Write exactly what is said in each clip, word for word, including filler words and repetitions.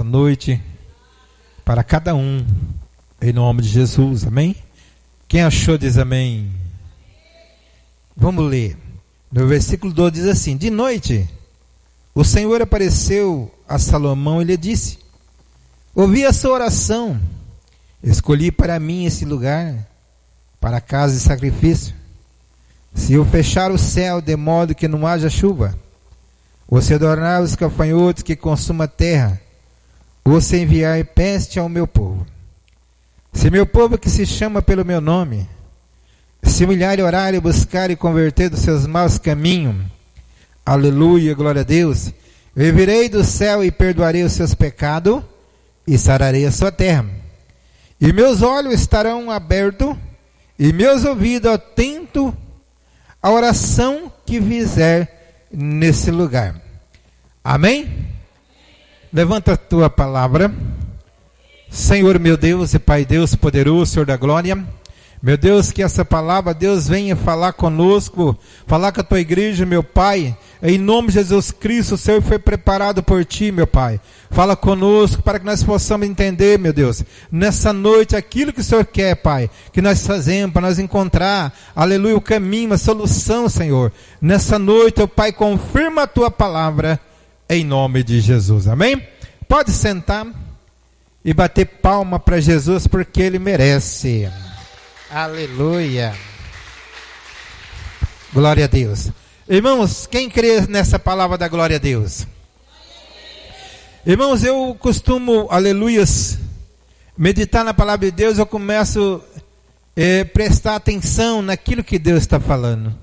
nessa noite para cada um, em nome de Jesus, amém? Quem achou diz amém. Vamos ler. No versículo doze diz assim: de noite o Senhor apareceu a Salomão e lhe disse: ouvi a sua oração, escolhi para mim esse lugar, para a casa de sacrifício. Se eu fechar o céu de modo que não haja chuva, ou se adornar os gafanhotos que consumam a terra, ou se enviar peste ao meu povo, se meu povo que se chama pelo meu nome se humilhar e orar e buscar e converter dos seus maus caminhos, aleluia, glória a Deus, eu virei do céu e perdoarei os seus pecados e sararei a sua terra, e meus olhos estarão abertos e meus ouvidos atentos à oração que fizer nesse lugar. Amém? Levanta a tua palavra. Senhor meu Deus e Pai Deus poderoso, Senhor da glória, meu Deus, que essa palavra, Deus, venha falar conosco, falar com a tua igreja, meu Pai, em nome de Jesus Cristo. O Senhor foi preparado por ti, meu Pai. Fala conosco para que nós possamos entender, meu Deus, nessa noite aquilo que o Senhor quer, Pai, que nós fazemos para nós encontrar, aleluia, o caminho, a solução, Senhor. Nessa noite, ó Pai, confirma a tua palavra em nome de Jesus, amém? Pode sentar e bater palma para Jesus, porque Ele merece. Aleluia. Glória a Deus. Irmãos, quem crê nessa palavra da glória a Deus? Irmãos, eu costumo, aleluias, meditar na palavra de Deus. Eu começo a é, prestar atenção naquilo que Deus está falando.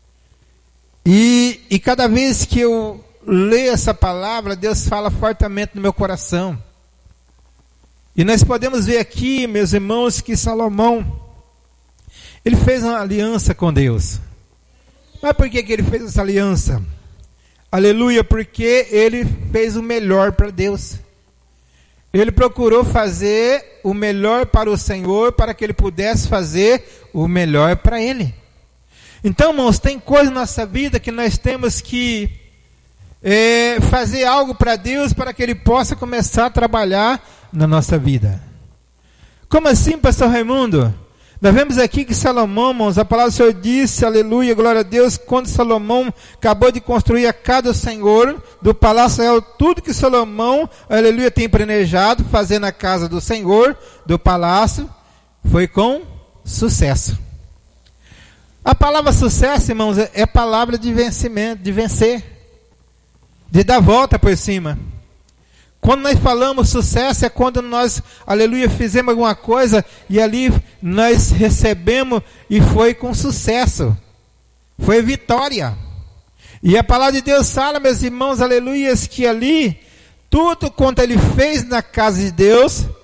E, e cada vez que eu leio essa palavra, Deus fala fortemente no meu coração. E nós podemos ver aqui, meus irmãos, que Salomão, ele fez uma aliança com Deus. Mas por que que ele fez essa aliança? Aleluia, porque ele fez o melhor para Deus. Ele procurou fazer o melhor para o Senhor, para que ele pudesse fazer o melhor para ele. Então, irmãos, tem coisa na nossa vida que nós temos que é, fazer algo para Deus, para que Ele possa começar a trabalhar na nossa vida. Como assim, pastor Raimundo? Nós vemos aqui que Salomão, irmãos, a palavra do Senhor disse, aleluia, glória a Deus, quando Salomão acabou de construir a casa do Senhor, do palácio real, tudo que Salomão, aleluia, tem planejado fazer na casa do Senhor, do palácio, foi com sucesso. A palavra sucesso, irmãos, é palavra de vencimento, de vencer, de dar volta por cima. Quando nós falamos sucesso, é quando nós, aleluia, fizemos alguma coisa e ali nós recebemos e foi com sucesso. Foi vitória. E a palavra de Deus fala, meus irmãos, aleluia, que ali, tudo quanto ele fez na casa de Deus,